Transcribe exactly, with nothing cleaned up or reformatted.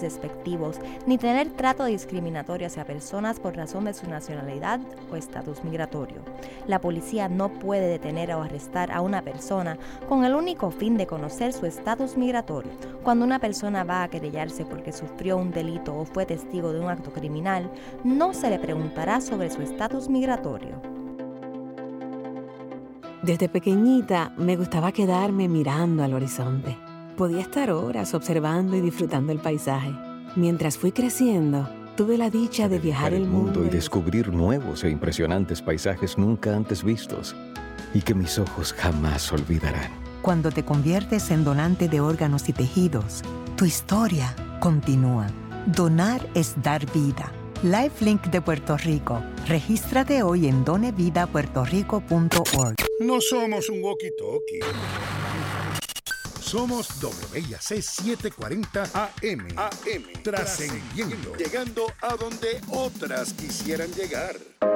despectivos, ni tener trato discriminatorio hacia personas por razón de su nacionalidad o estatus migratorio. La policía no puede detener o arrestar a una persona con el único fin de conocer su estatus migratorio. Cuando una persona va a querellarse porque sufrió un delito o fue testigo de un acto criminal, no se le preguntará sobre su estatus migratorio. Desde pequeñita me gustaba quedarme mirando al horizonte. Podía estar horas observando y disfrutando el paisaje. Mientras fui creciendo, tuve la dicha de viajar el mundo y descubrir nuevos e impresionantes paisajes nunca antes vistos y que mis ojos jamás olvidarán. Cuando te conviertes en donante de órganos y tejidos, tu historia continúa. Donar es dar vida. LifeLink de Puerto Rico. Regístrate hoy en done vida puerto rico punto org. No somos un walkie-talkie. Somos W I A C setecientos cuarenta A M. A M. Trascendiendo. Llegando a donde otras quisieran llegar.